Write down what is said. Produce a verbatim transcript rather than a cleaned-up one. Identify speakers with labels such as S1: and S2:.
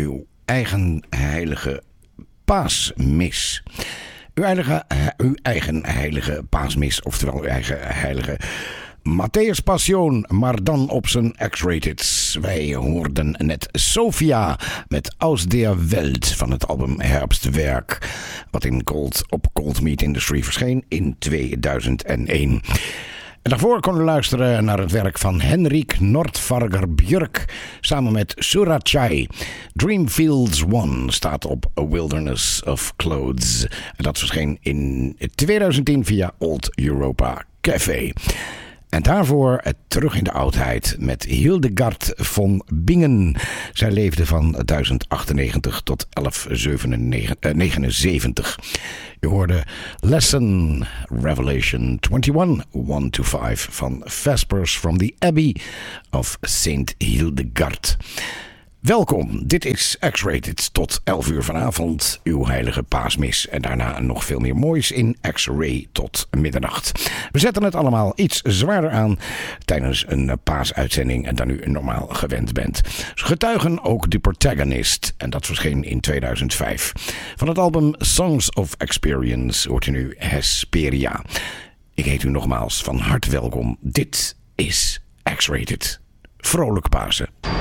S1: uw eigen heilige paasmis. Uw eigen, uw eigen heilige paasmis, oftewel uw eigen heilige Matthäus Passion, maar dan op zijn X-Rated. Wij hoorden net Sophia met Aus der Welt van het album Herbstwerk, wat in Cold, op Cold Meat Industry verscheen in tweeduizend één. En daarvoor konden we luisteren naar het werk van Henrik Nordvarger Björk samen met Surachai. Dreamfields One staat op A Wilderness of Clothes. En dat verscheen in tweeduizend tien via Old Europa Café. En daarvoor het terug in de oudheid met Hildegard von Bingen. Zij leefde van duizend achtennegentig tot elf negenenzeventig. Je hoorde Lesson Revelation eenentwintig, one to five van Vespers from the Abbey of Saint Hildegard. Welkom, dit is X-Rated tot elf uur vanavond, uw heilige paasmis. En daarna nog veel meer moois in X-Ray tot middernacht. We zetten het allemaal iets zwaarder aan tijdens een paasuitzending dan u normaal gewend bent. Getuigen ook The Protagonist, en dat verscheen in tweeduizend vijf. Van het album Songs of Experience hoort u nu Hesperia. Ik heet u nogmaals van harte welkom. Dit is X-Rated. Vrolijk Pasen.